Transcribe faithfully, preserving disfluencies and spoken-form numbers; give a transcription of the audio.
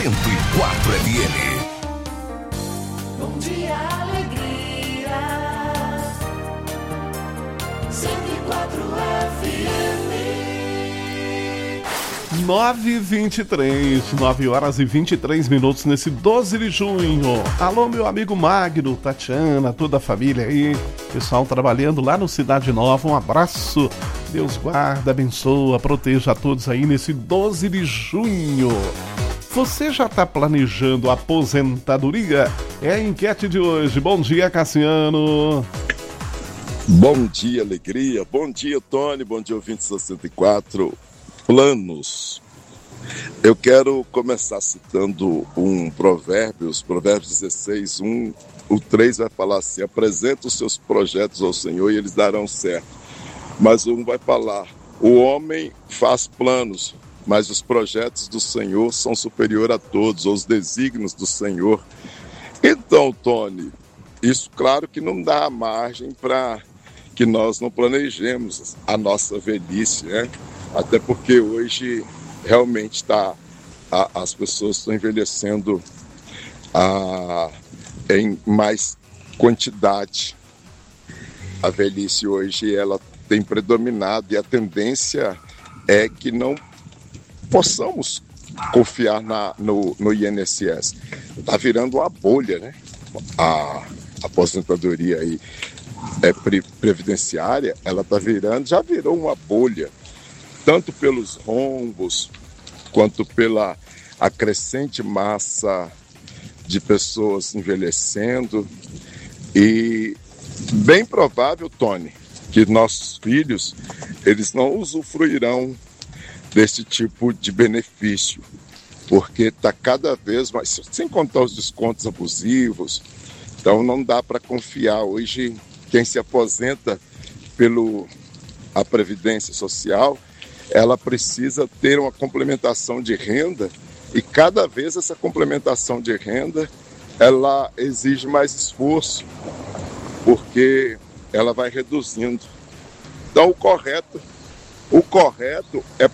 cento e quatro F M. Bom dia, alegria. cento e quatro F M. nove e vinte e três, nove horas e vinte e três minutos nesse doze de junho. Alô, meu amigo Magno, Tatiana, toda a família aí, pessoal trabalhando lá no Cidade Nova, um abraço. Deus guarda, abençoa, proteja a todos aí nesse doze de junho. Você já está planejando a aposentadoria? É a enquete de hoje. Bom dia, Cassiano. Bom dia, alegria. Bom dia, Tony. Bom dia, ouvintes da cento e quatro. Planos. Eu quero começar citando um provérbio, os Provérbios dezesseis, um, o três vai falar assim: apresenta os seus projetos ao Senhor e eles darão certo. Mas um vai falar: o homem faz planos, mas os projetos do Senhor são superiores a todos, ou os desígnios do Senhor. Então, Tony, isso claro que não dá margem para que nós não planejemos a nossa velhice, né? Até porque hoje realmente tá, a, as pessoas estão envelhecendo a, em mais quantidade. A velhice hoje ela tem predominado e a tendência é que não possamos confiar na, no, no I N S S. Está virando uma bolha, né? A, a aposentadoria aí, é, pre, previdenciária, ela está virando, já virou uma bolha, tanto pelos rombos, quanto pela a crescente massa de pessoas envelhecendo. E bem provável, Tony, que nossos filhos, eles não usufruirão desse tipo de benefício, porque está cada vez mais, sem contar os descontos abusivos, então não dá para confiar. Hoje, quem se aposenta pela Previdência Social, ela precisa ter uma complementação de renda, e cada vez essa complementação de renda, ela exige mais esforço, porque ela vai reduzindo. Então o correto, o correto é